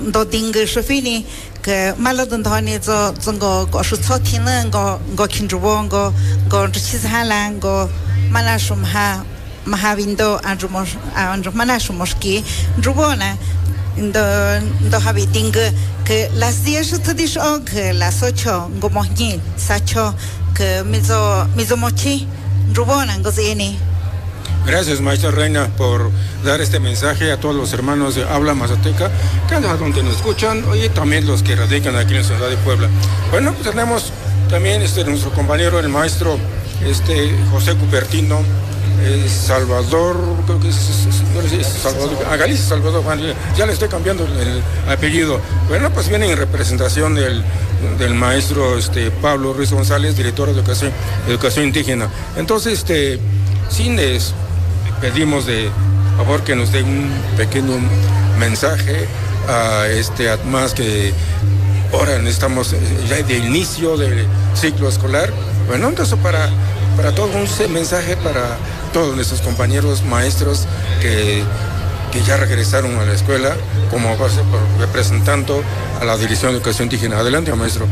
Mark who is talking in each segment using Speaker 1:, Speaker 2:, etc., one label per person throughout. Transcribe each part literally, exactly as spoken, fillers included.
Speaker 1: 到丁个是非呢，个马拉顿他呢，做整个个是草田呢，个个看着我个个这其实还难个马拉什么哈马哈运动按着么按着马拉什么是给，如果呢，的的哈维丁个个拉斯也是特地是哦个拉索桥个么年撒桥个没做没做么去，如果呢个是呢。
Speaker 2: Gracias, maestra Reina, por dar este mensaje a todos los hermanos de Habla Mazateca, que donde nos escuchan, y también los que radican aquí en la ciudad de Puebla. Bueno, pues tenemos también este, nuestro compañero, el maestro este, José Cupertino, eh, Salvador, creo que es, es, es, es Salvador, a Galicia Salvador, ya le estoy cambiando el, el apellido. Bueno, pues viene en representación del, del maestro este, Pablo Ruiz González, director de Educación, Educación Indígena. Entonces, este, sin les pedimos de favor que nos den un pequeño mensaje a este más que ahora estamos ya de inicio del ciclo escolar. Bueno, entonces para, para todo un mensaje para todos nuestros compañeros maestros que, que ya regresaron a la escuela como representando a la Dirección de Educación Indígena. Adelante, maestro.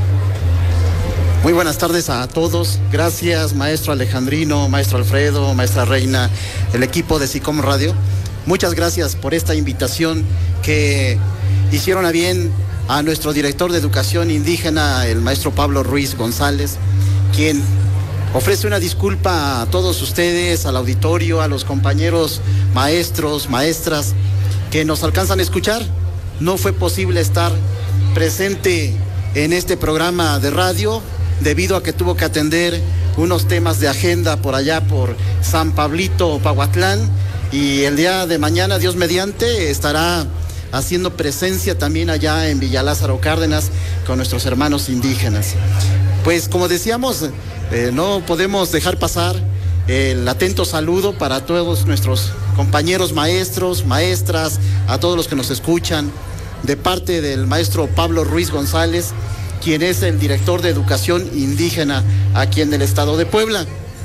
Speaker 3: Muy buenas tardes a todos. Gracias, maestro Alejandrino, maestro Alfredo, maestra Reina, el equipo de SICOM Radio. Muchas gracias por esta invitación que hicieron a bien a nuestro director de Educación Indígena, el maestro Pablo Ruiz González, quien ofrece una disculpa a todos ustedes, al auditorio, a los compañeros maestros, maestras que nos alcanzan a escuchar. No fue posible estar presente en este programa de radio, debido a que tuvo que atender unos temas de agenda por allá por San Pablito, Pahuatlán, y el día de mañana, Dios mediante, estará haciendo presencia también allá en Villa Lázaro Cárdenas con nuestros hermanos indígenas. Pues como decíamos, eh, no podemos dejar pasar el atento saludo para todos nuestros compañeros maestros, maestras, a todos los que nos escuchan, de parte del maestro Pablo Ruiz González, quien es el director de Educación Indígena aquí en el estado de Puebla.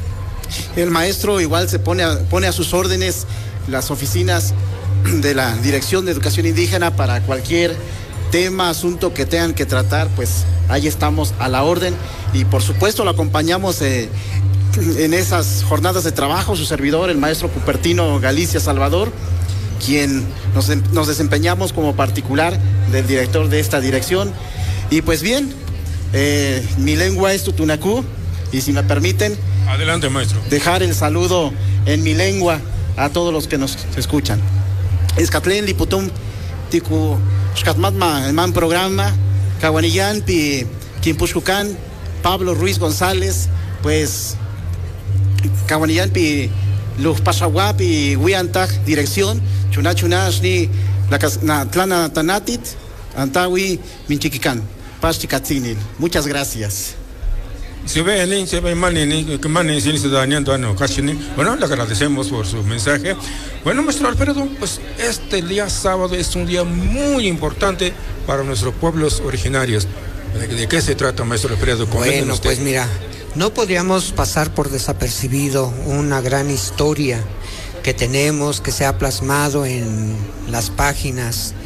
Speaker 3: El maestro igual se pone a, pone a sus órdenes las oficinas de la Dirección de Educación Indígena para cualquier tema, asunto que tengan que tratar, pues ahí estamos a la orden, y por supuesto lo acompañamos eh, en esas jornadas de trabajo, su servidor, el maestro Cupertino Galicia Salvador, quien nos, nos desempeñamos como particular del director de esta dirección. Y pues bien, eh, mi lengua es tutunacú, y si me permiten,
Speaker 2: adelante, maestro,
Speaker 3: dejar el saludo en mi lengua a todos los que nos escuchan. Escatlen liputum tiku shkatmatma en man programa Kawaniyan pi Quimpushkukan Pablo Ruiz González, pues Kawaniyan pi Luz Pashawa pi Wiantaj dirección chuna chuna shni la tlana tanatit Antawi Minchiquican, Pachicatzinil. Muchas gracias.
Speaker 2: Se ve el se ve Manini, que Manini se dañando a no Cachini. Bueno, le agradecemos por su mensaje. Bueno, maestro Alfredo, pues este día sábado es un día muy importante para nuestros pueblos originarios. ¿De, de qué se trata, maestro Alfredo?
Speaker 4: Bueno, usted. Pues mira, no podríamos pasar por desapercibido una gran historia que tenemos, que se ha plasmado en las páginas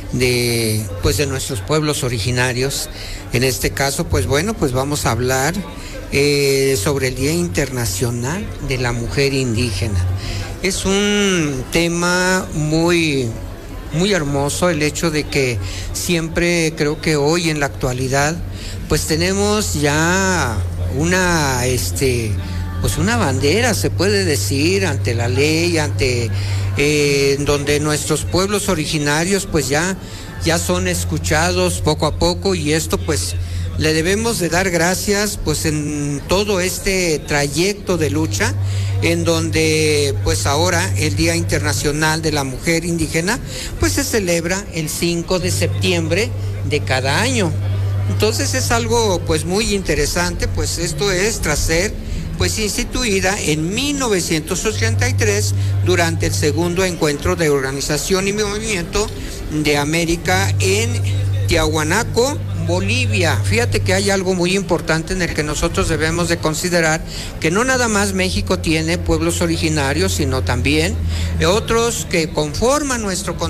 Speaker 4: de pues de nuestros pueblos originarios. En este caso, pues bueno, pues vamos a hablar eh, sobre el Día Internacional de la Mujer Indígena. Es un tema muy muy hermoso el hecho de que siempre, creo que hoy en la actualidad, pues tenemos ya una este pues una bandera, se puede decir, ante la ley, ante eh, donde nuestros pueblos originarios pues ya, ya son escuchados poco a poco, y esto pues le debemos de dar gracias pues en todo este trayecto de lucha, en donde pues ahora el Día Internacional de la Mujer Indígena pues se celebra el cinco de septiembre de cada año. Entonces es algo pues muy interesante, pues esto es tras ser pues instituida en mil novecientos ochenta y tres durante el segundo encuentro de organización y movimiento de América en Tiahuanaco, Bolivia. Fíjate que hay algo muy importante en el que nosotros debemos de considerar, que no nada más México tiene pueblos originarios, sino también otros que conforman nuestro continente.